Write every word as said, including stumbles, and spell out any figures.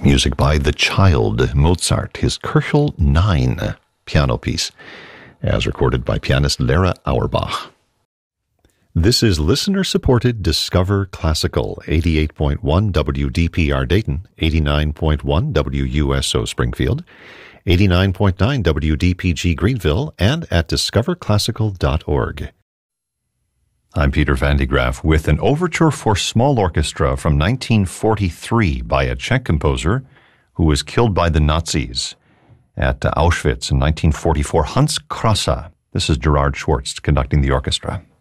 Music by The Child, Mozart, his Köchel nine piano piece, as recorded by pianist Lara Auerbach. This is listener-supported Discover Classical, eighty-eight point one W D P R Dayton, eighty-nine point one W U S O Springfield, eighty-nine point nine W D P G Greenville, and at discover classical dot org. I'm Peter Van de Graaff with an overture for small orchestra from nineteen forty-three by a Czech composer who was killed by the Nazis at Auschwitz in nineteen forty-four, Hans Krasa. This is Gerard Schwartz conducting the orchestra.